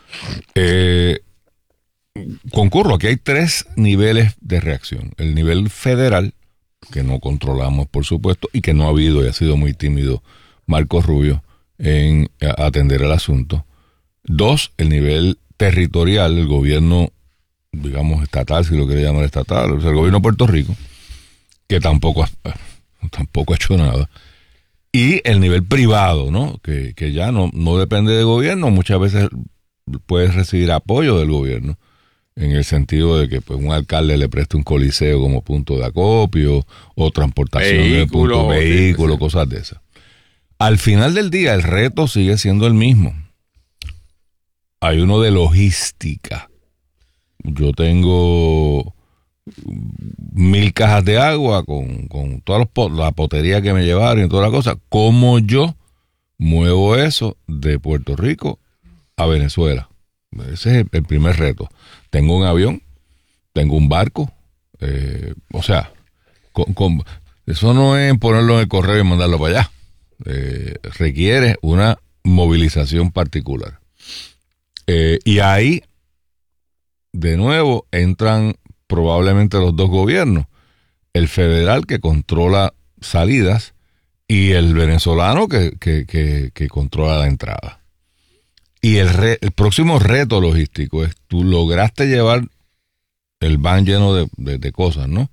Concurro, aquí hay tres niveles de reacción. El nivel federal, que no controlamos, por supuesto, y que no ha habido y ha sido muy tímido Marco Rubio en atender el asunto. Dos, el nivel territorial, el gobierno, digamos, estatal, si lo quiere llamar estatal, o sea, el gobierno de Puerto Rico, que tampoco ha hecho nada. Y el nivel privado, ¿no? Que ya no depende del gobierno, muchas veces puedes recibir apoyo del gobierno, en el sentido de que pues un alcalde le preste un coliseo como punto de acopio, o transportación de punto vehículo, sí. Cosas de esas. Al final del día, el reto sigue siendo el mismo. Hay uno de logística. Yo tengo 1000 cajas de agua con toda la potería que me llevaron y toda la cosa. ¿Cómo yo muevo eso de Puerto Rico a Venezuela? Ese es el primer reto. Tengo un avión, tengo un barco, o sea, eso no es ponerlo en el correo y mandarlo para allá. Requiere una movilización particular. Y ahí, de nuevo, entran probablemente los dos gobiernos, el federal que controla salidas y el venezolano que controla la entrada. Y el próximo reto logístico es, tú lograste llevar el van lleno de cosas, ¿no?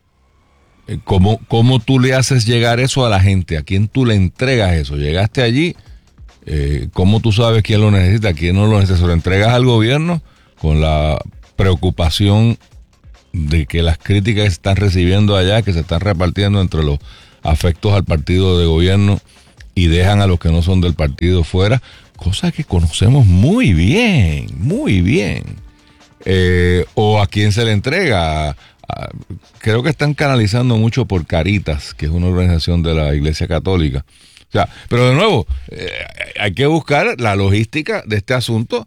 ¿Cómo tú le haces llegar eso a la gente? ¿A quién tú le entregas eso? Llegaste allí, ¿cómo tú sabes quién lo necesita, quién no lo necesita? ¿Se lo entregas al gobierno con la preocupación de que las críticas que se están recibiendo allá, que se están repartiendo entre los afectos al partido de gobierno y dejan a los que no son del partido fuera? Cosas que conocemos muy bien, muy bien. ¿O a quién se le entrega? Creo que están canalizando mucho por Caritas, que es una organización de la Iglesia Católica. O sea, pero de nuevo, hay que buscar la logística de este asunto,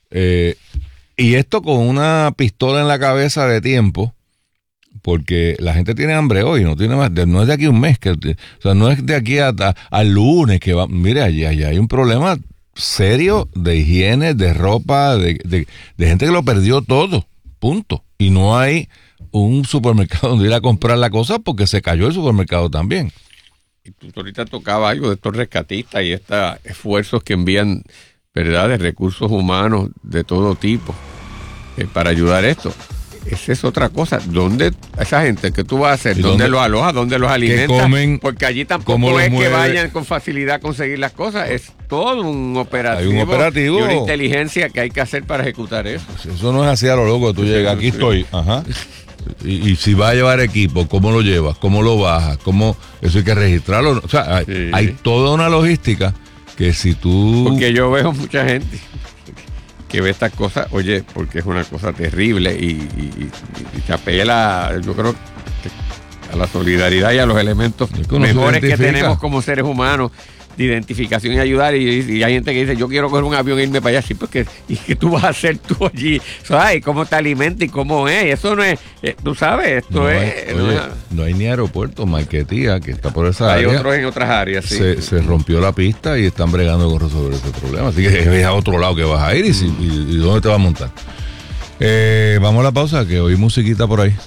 y esto con una pistola en la cabeza de tiempo, porque la gente tiene hambre hoy, no tiene más, no es de aquí a un mes, o sea, no es de aquí al lunes que va. Mire, allá hay un problema serio de higiene, de ropa, de gente que lo perdió todo, punto. Y no hay un supermercado donde ir a comprar la cosa porque se cayó el supermercado también. Y tú ahorita tocaba algo de estos rescatistas y estos esfuerzos que envían, ¿verdad?, de recursos humanos de todo tipo para ayudar esto. Esa es otra cosa. ¿Dónde esa gente que tú vas a hacer? ¿Dónde los alojas? ¿Dónde los alimentas? Comen, porque allí tampoco es que vayan con facilidad a conseguir las cosas. Es todo un operativo. Hay un operativo y una inteligencia que hay que hacer para ejecutar eso. Eso no es así a lo loco. Tú llegas, aquí estoy. Ajá. Y si va a llevar equipo, ¿cómo lo llevas? ¿Cómo lo bajas? Eso hay que registrarlo. O sea, hay toda una logística que si tú... Porque yo veo mucha gente que ve estas cosas, oye, porque es una cosa terrible y te apela, yo creo, a la solidaridad y a los elementos mejores que tenemos como seres humanos de identificación y ayudar. Y hay gente que dice, yo quiero coger un avión e irme para allá. Sí, porque ¿y qué tú vas a hacer tú allí? ¿Sabes? ¿Cómo te alimentas y cómo es? Eso no es, tú sabes, esto no hay ni aeropuerto. Marquetía, que está por esa área. Hay otros en otras áreas, sí. Se rompió la pista y están bregando con resolver ese problema. Así que es a otro lado que vas a ir y dónde te vas a montar. Vamos a la pausa, que oí musiquita por ahí.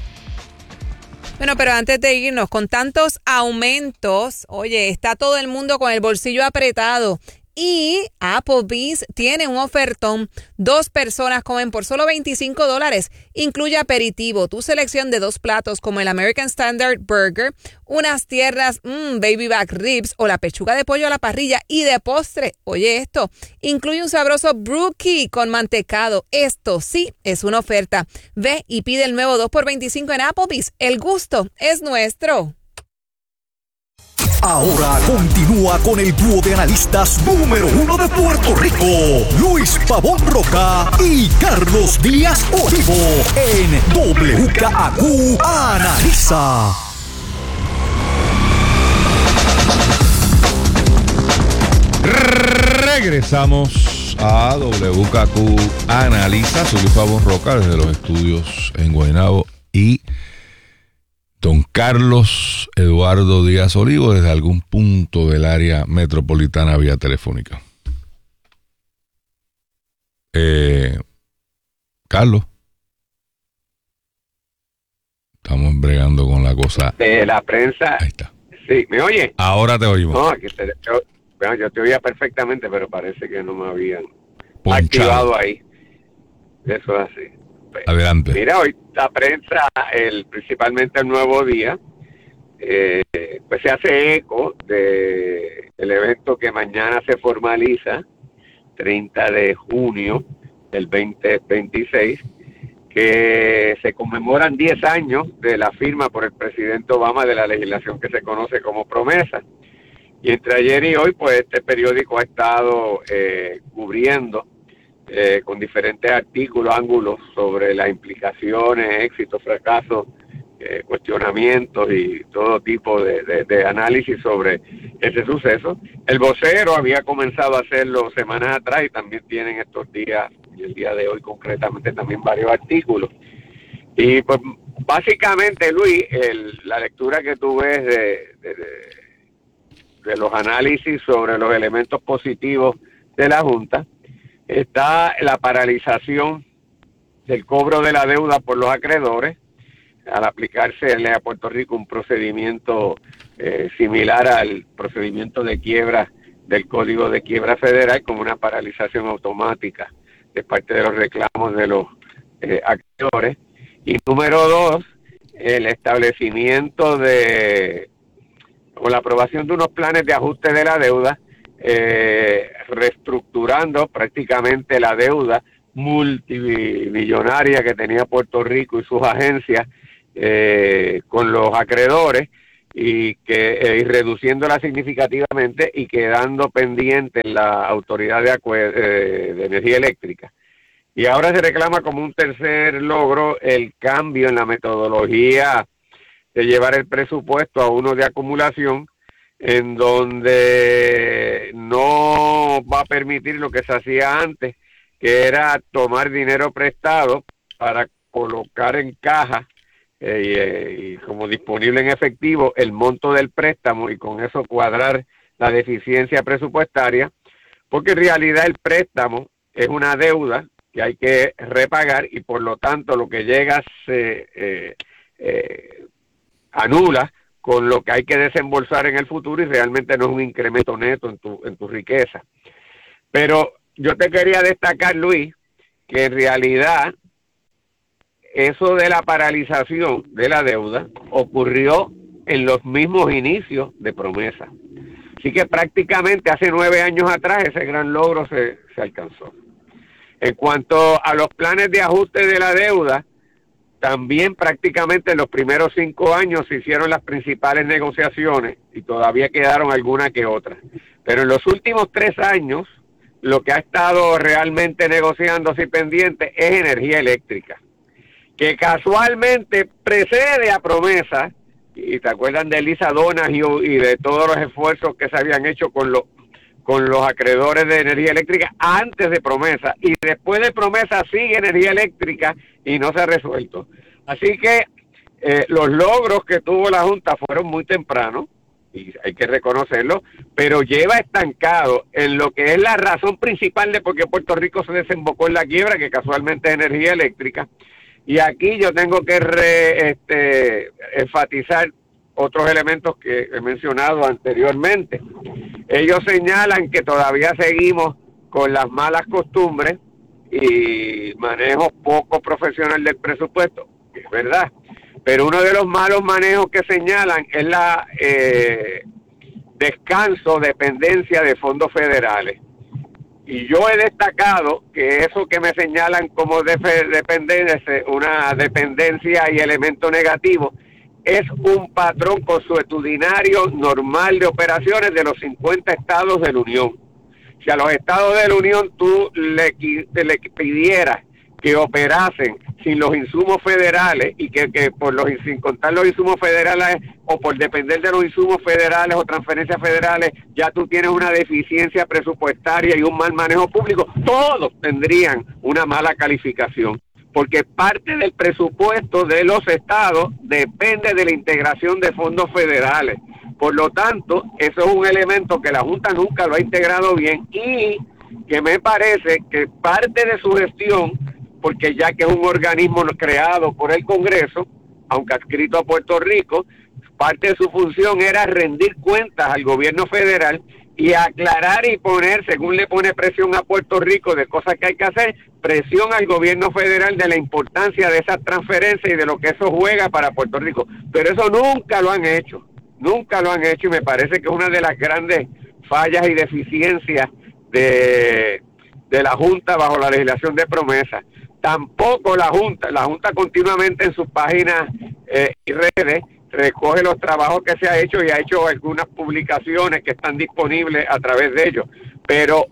Bueno, pero antes de irnos, con tantos aumentos, oye, está todo el mundo con el bolsillo apretado. Y Applebee's tiene un ofertón. 2 personas comen por solo $25. Incluye aperitivo, tu selección de 2 platos como el American Standard Burger, unas tiernas baby back ribs o la pechuga de pollo a la parrilla. Y de postre, oye esto, incluye un sabroso brookie con mantecado. Esto sí es una oferta. Ve y pide el nuevo 2 por $25 en Applebee's. El gusto es nuestro. Ahora continúa con el dúo de analistas número 1 de Puerto Rico, Luis Pavón Roca y Carlos Díaz Olivo, en WKAQ Analiza. Regresamos a WKAQ Analiza. Soy Luis Pavón Roca desde los estudios en Guaynabo y don Carlos Eduardo Díaz Olivo desde algún punto del área metropolitana vía telefónica. Carlos, estamos bregando con la cosa de la prensa. Ahí está. Sí, ¿me oye? Ahora te oímos. No, yo te oía perfectamente, pero parece que no me habían activado ahí. Eso es así. Adelante. Mira, hoy la prensa, principalmente el Nuevo Día, pues se hace eco de el evento que mañana se formaliza, 30 de junio del 2026, que se conmemoran 10 años de la firma por el presidente Obama de la legislación que se conoce como Promesa. Y entre ayer y hoy, pues este periódico ha estado cubriendo con diferentes artículos, ángulos sobre las implicaciones, éxitos, fracasos, cuestionamientos y todo tipo de análisis sobre ese suceso. El Vocero había comenzado a hacerlo semanas atrás y también tienen estos días, y el día de hoy concretamente, también varios artículos. Y pues básicamente, Luis, la lectura que tú ves de los análisis sobre los elementos positivos de la Junta, está la paralización del cobro de la deuda por los acreedores, al aplicarse a Puerto Rico un procedimiento similar al procedimiento de quiebra del Código de Quiebra Federal, como una paralización automática de parte de los reclamos de los acreedores. Y número 2, el establecimiento o la aprobación de unos planes de ajuste de la deuda, reestructurando prácticamente la deuda multimillonaria que tenía Puerto Rico y sus agencias con los acreedores, y reduciéndola significativamente y quedando pendiente en la Autoridad de Energía Eléctrica. Y ahora se reclama como un tercer logro el cambio en la metodología de llevar el presupuesto a uno de acumulación, en donde no va a permitir lo que se hacía antes, que era tomar dinero prestado para colocar en caja y como disponible en efectivo el monto del préstamo, y con eso cuadrar la deficiencia presupuestaria, porque en realidad el préstamo es una deuda que hay que repagar, y por lo tanto lo que llega se anula con lo que hay que desembolsar en el futuro, y realmente no es un incremento neto en tu riqueza. Pero yo te quería destacar, Luis, que en realidad eso de la paralización de la deuda ocurrió en los mismos inicios de Promesa. Así que prácticamente hace 9 años atrás ese gran logro se alcanzó. En cuanto a los planes de ajuste de la deuda, también prácticamente en los primeros 5 años se hicieron las principales negociaciones, y todavía quedaron alguna que otra. Pero en los últimos 3 años, lo que ha estado realmente negociándose y pendiente es energía eléctrica, que casualmente precede a Promesa. Y te acuerdan de Lisa Donahue y de todos los esfuerzos que se habían hecho con los acreedores de energía eléctrica antes de Promesa, y después de Promesa sigue energía eléctrica y no se ha resuelto. Así que los logros que tuvo la Junta fueron muy tempranos, y hay que reconocerlo, pero lleva estancado en lo que es la razón principal de por qué Puerto Rico se desembocó en la quiebra, que casualmente es energía eléctrica. Y aquí yo tengo que enfatizar otros elementos que he mencionado anteriormente. Ellos señalan que todavía seguimos con las malas costumbres y manejo poco profesional del presupuesto, que es verdad. Pero uno de los malos manejos que señalan es la descanso, dependencia de fondos federales. Y yo he destacado que eso que me señalan como dependencia, una dependencia y elemento negativo, es un patrón consuetudinario normal de operaciones de los 50 estados de la Unión. Si a los estados de la Unión tú le pidieras que operasen sin los insumos federales, y que sin contar los insumos federales, o por depender de los insumos federales o transferencias federales, ya tú tienes una deficiencia presupuestaria y un mal manejo público, todos tendrían una mala calificación, porque parte del presupuesto de los estados depende de la integración de fondos federales. Por lo tanto, eso es un elemento que la Junta nunca lo ha integrado bien, y que me parece que parte de su gestión, porque ya que es un organismo creado por el Congreso, aunque adscrito a Puerto Rico, parte de su función era rendir cuentas al gobierno federal y aclarar y poner, según le pone presión a Puerto Rico de cosas que hay que hacer, presión al gobierno federal de la importancia de esas transferencias y de lo que eso juega para Puerto Rico. Pero eso nunca lo han hecho, y me parece que es una de las grandes fallas y deficiencias de la Junta bajo la legislación de Promesa. Tampoco la Junta continuamente en sus páginas y redes recoge los trabajos que se ha hecho, y ha hecho algunas publicaciones que están disponibles a través de ellos, pero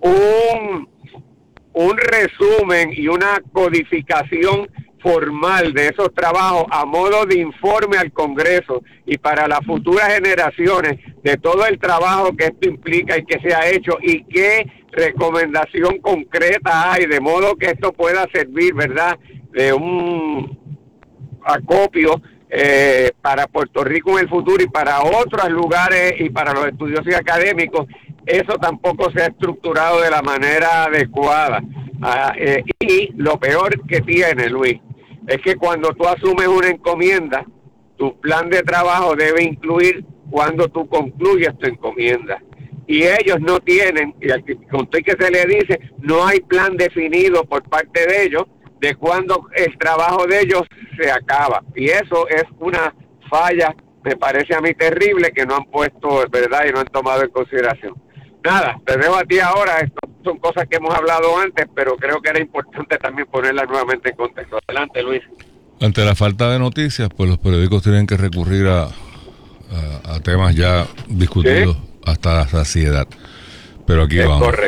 un resumen y una codificación formal de esos trabajos a modo de informe al Congreso y para las futuras generaciones de todo el trabajo que esto implica y que se ha hecho, y qué recomendación concreta hay, de modo que esto pueda servir, ¿verdad?, de un acopio para Puerto Rico en el futuro y para otros lugares y para los estudiosos académicos. Eso tampoco se ha estructurado de la manera adecuada. Y lo peor que tiene, Luis, es que cuando tú asumes una encomienda, tu plan de trabajo debe incluir cuando tú concluyes tu encomienda. Y ellos no tienen, y con todo que se le dice, no hay plan definido por parte de ellos de cuándo el trabajo de ellos se acaba. Y eso es una falla, me parece a mí terrible, que no han puesto, ¿verdad? Y no han tomado en consideración. Nada, te dejo a ti ahora. Esto son cosas que hemos hablado antes, pero creo que era importante también ponerlas nuevamente en contexto. Adelante, Luis. Ante la falta de noticias, pues los periódicos tienen que recurrir a temas ya discutidos hasta la saciedad. Pero aquí vamos. Correcto.